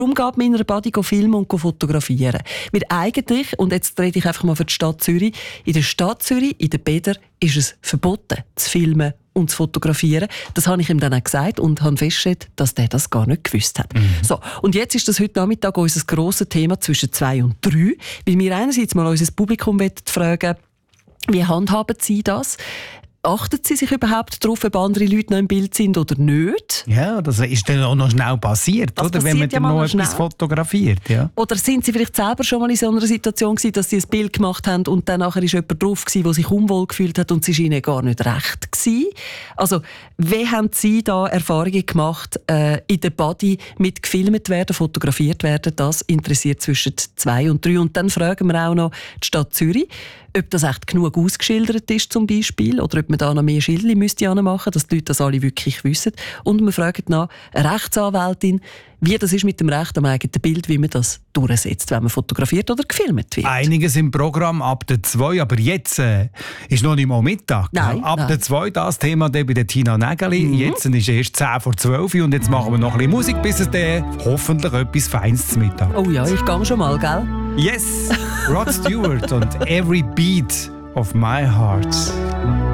Warum geht man in einer Body filmen und fotografieren? Weil eigentlich, und jetzt rede ich einfach mal für die Stadt Zürich, in der Stadt Zürich, in den Bädern, ist es verboten, zu filmen und zu fotografieren. Das habe ich ihm dann auch gesagt und habe festgestellt, dass der das gar nicht gewusst hat. So, und jetzt ist das heute Nachmittag unser grosses Thema zwischen 2 und 3, weil wir einerseits mal unser Publikum fragen, wie handhaben Sie das? Achten Sie sich überhaupt darauf, ob andere Leute noch im Bild sind oder nicht? Ja, das ist dann auch noch schnell passiert, Das oder? Wenn man dann noch etwas fotografiert. Ja. Oder sind Sie vielleicht selber schon mal in so einer Situation gewesen, dass Sie ein Bild gemacht haben und dann nachher ist jemand drauf gewesen, der sich unwohl gefühlt hat und es war Ihnen gar nicht recht gewesen? Also, wie haben Sie da Erfahrungen gemacht in der Body mit gefilmt werden, fotografiert werden? Das interessiert zwischen 2 und 3. Und dann fragen wir auch noch die Stadt Zürich, ob das echt genug ausgeschildert ist zum Beispiel oder ob man da noch mehr Schildchen müsste machen, dass die Leute das alle wirklich wissen. Und wir fragen nach eine Rechtsanwältin, wie das ist mit dem Recht am eigenen Bild, wie man das durchsetzt, wenn man fotografiert oder gefilmt wird. Einiges im Programm ab der 2, aber jetzt ist noch nicht mal Mittag. Nein, ab der 2 das Thema bei der Tina Nägeli. Jetzt ist erst 10 vor 12 und jetzt machen wir noch ein bisschen Musik, bis es dann hoffentlich etwas Feines zu Mittag. Oh ja, ich gehe schon mal, gell? Yes! Rod Stewart und Every Beat of My Heart.